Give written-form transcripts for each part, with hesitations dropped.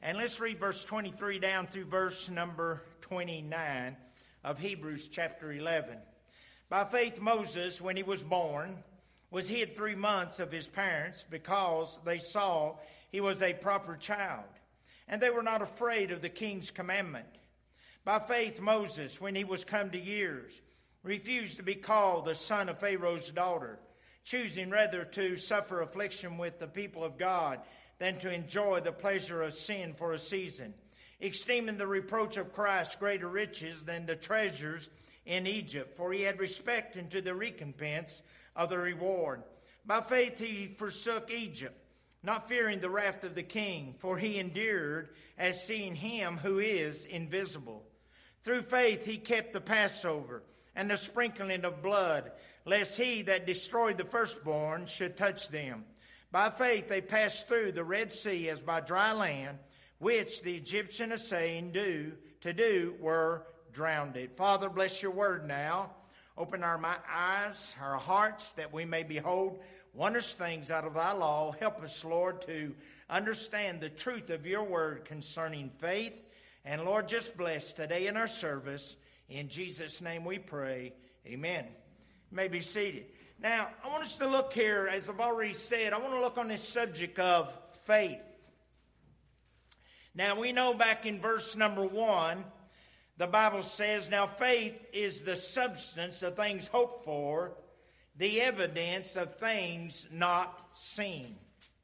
And let's read verse 23 down through verse number 29 of Hebrews chapter 11. By faith Moses, when he was born, was hid 3 months of his parents because they saw he was a proper child, and they were not afraid of the king's commandment. By faith Moses, when he was come to years, refused to be called the son of Pharaoh's daughter, choosing rather to suffer affliction with the people of God than to enjoy the pleasure of sin for a season, esteeming the reproach of Christ greater riches than the treasures in Egypt, for he had respect unto the recompense of the reward. By faith he forsook Egypt, not fearing the wrath of the king, for he endured as seeing him who is invisible. Through faith he kept the Passover and the sprinkling of blood, lest he that destroyed the firstborn should touch them. By faith they passed through the Red Sea as by dry land, which the Egyptian assaying to do were drowned. Father, bless your word now. Open our eyes, our hearts, that we may behold wondrous things out of thy law. Help us, Lord, to understand the truth of your word concerning faith. And Lord, just bless today in our service. In Jesus' name we pray. Amen. You may be seated. Now, I want us to look here, as I've already said, I want to look on this subject of faith. Now, we know back in verse number 1, the Bible says, now faith is the substance of things hoped for, the evidence of things not seen.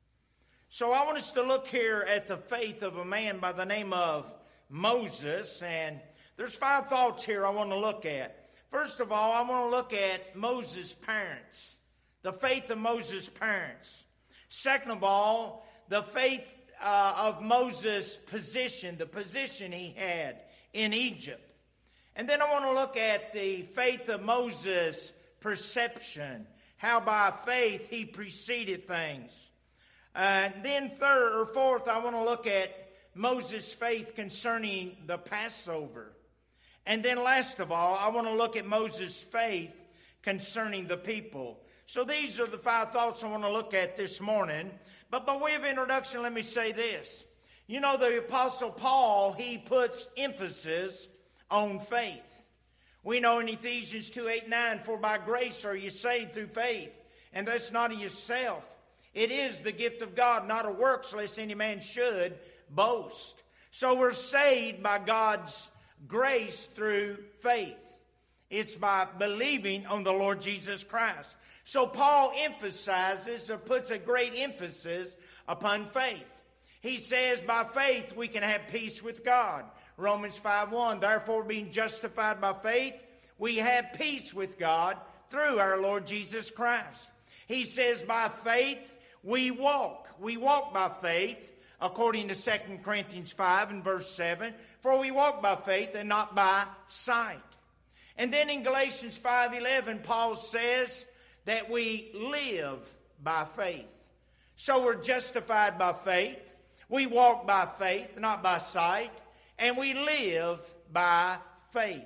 So I want us to look here at the faith of a man by the name of Moses, and there's 5 thoughts here I want to look at. First of all, I want to look at Moses' parents, the faith of Moses' parents. Second of all, the faith of Moses' position, the position he had in Egypt. And then I want to look at the faith of Moses' perception, how by faith he preceded things. And then third or fourth, I want to look at Moses' faith concerning the Passover. And then last of all, I want to look at Moses' faith concerning the people. So these are the 5 thoughts I want to look at this morning. But by way of introduction, let me say this. You know, the Apostle Paul, he puts emphasis on faith. We know in Ephesians 2:8-9, for by grace are you saved through faith, and that's not of yourself. It is the gift of God, not of works, lest any man should boast. So we're saved by God's grace through faith. It's by believing on the Lord Jesus Christ. So Paul emphasizes or puts a great emphasis upon faith. He says by faith we can have peace with God. Romans 5:1, therefore being justified by faith, we have peace with God through our Lord Jesus Christ. He says by faith we walk. We walk by faith, according to 2 Corinthians 5 and verse 7, for we walk by faith and not by sight. And then in Galatians 5:11, Paul says that we live by faith. So we're justified by faith, we walk by faith, not by sight, and we live by faith.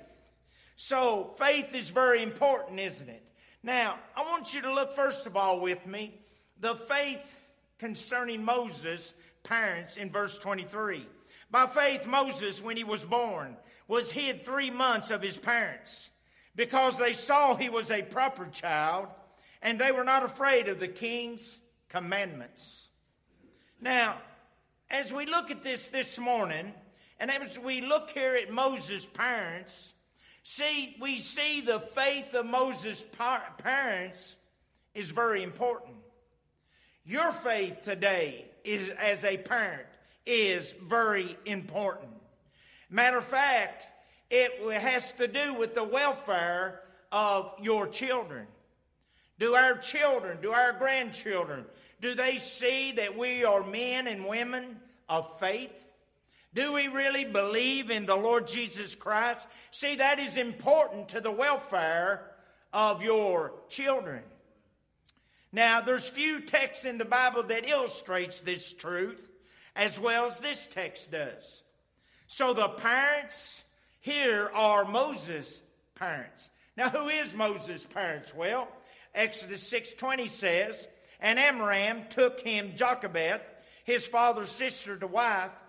So faith is very important, isn't it? Now, I want you to look first of all with me, the faith concerning Moses' parents in verse 23. By faith, Moses, when he was born, was hid 3 months of his parents, because they saw he was a proper child, and they were not afraid of the king's commandments. Now, as we look at this morning, and as we look here at Moses' parents, we see the faith of Moses' parents is very important. Your faith today is, as a parent, is very important. Matter of fact, it has to do with the welfare of your children. Do our children, do our grandchildren, do they see that we are men and women of faith? Do we really believe in the Lord Jesus Christ? See, that is important to the welfare of your children. Now, there's few texts in the Bible that illustrates this truth as well as this text does. So the parents here are Moses' parents. Now, who is Moses' parents? Well, Exodus 6:20 says, and Amram took him Jochebed, his father's sister, to wife,